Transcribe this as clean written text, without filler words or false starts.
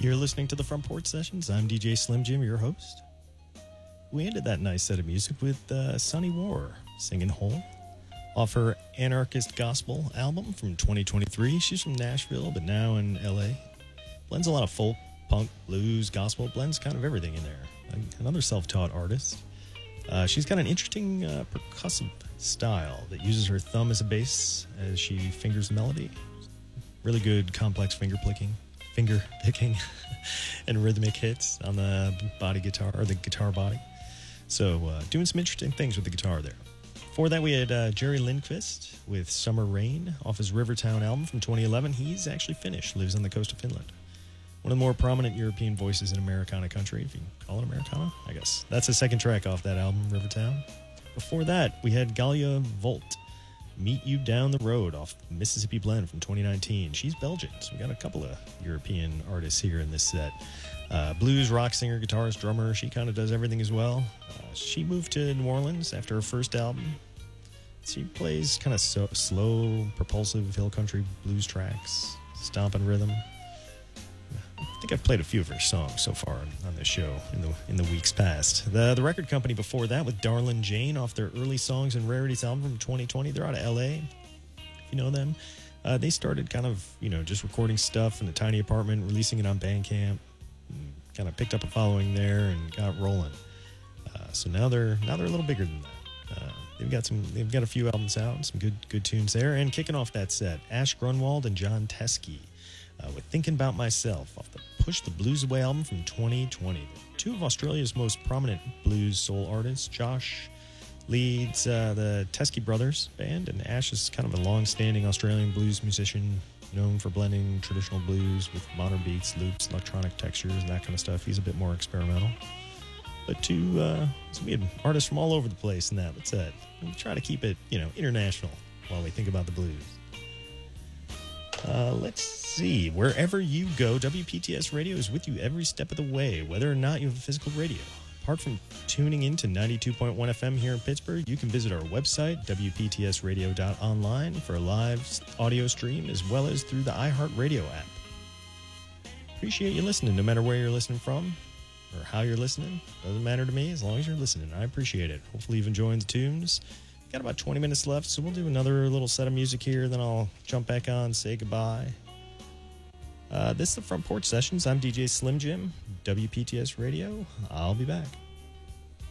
You're listening to the Front Porch Sessions. I'm DJ Slim Jim, your host. We ended that nice set of music with Sunny War singing Hole off her Anarchist Gospel album from 2023. She's from Nashville, but now in LA. Blends a lot of folk, punk, blues, gospel, blends kind of everything in there. Another self-taught artist. She's got an interesting percussive style that uses her thumb as a bass as she fingers the melody. Really good complex finger picking and rhythmic hits on the body guitar, or the guitar body. So doing some interesting things with the guitar there. Before that, we had Jerry Lindqvist with Summer Rain off his Rivertown album from 2011. He's actually Finnish, lives on the coast of Finland. One of the more prominent European voices in Americana country, if you can call it Americana, I guess. That's the second track off that album, Rivertown. Before that, we had Galia Volt, Meet You Down the Road off Mississippi Blend from 2019. She's Belgian, so we got a couple of European artists here in this set. Blues, rock singer, guitarist, drummer. She kind of does everything as well. She moved to New Orleans after her first album. She plays kind of slow, propulsive hill country blues tracks, stomping rhythm. I think I've played a few of her songs so far on this show in the weeks past. The record company before that with Darlin Jane off their Early Songs and Rarities album from 2020. They're out of LA, if you know them. They started kind of, just recording stuff in a tiny apartment, releasing it on Bandcamp, and kind of picked up a following there and got rolling. So now they're a little bigger than that. They've got a few albums out, some good tunes there. And kicking off that set, Ash Grunwald and John Teskey with Thinking About Myself off the Push the Blues Away album from 2020. Two of Australia's most prominent blues soul artists. Josh leads the Teskey Brothers band, and Ash is kind of a long-standing Australian blues musician known for blending traditional blues with modern beats, loops, electronic textures, and that kind of stuff. He's a bit more experimental. But so we had artists from all over the place in that. Let's try to keep it, international while we think about the blues. Let's see. Wherever you go, WPTS Radio is with you every step of the way, whether or not you have a physical radio. Apart from tuning in to 92.1 FM here in Pittsburgh, you can visit our website, WPTSradio.online, for a live audio stream, as well as through the iHeartRadio app. Appreciate you listening, no matter where you're listening from or how you're listening. Doesn't matter to me as long as you're listening. I appreciate it. Hopefully you've enjoyed the tunes. Got about 20 minutes left, so we'll do another little set of music here, then I'll jump back on, say goodbye. This is the Front Porch Sessions. I'm DJ Slim Jim, WPTS Radio. I'll be back.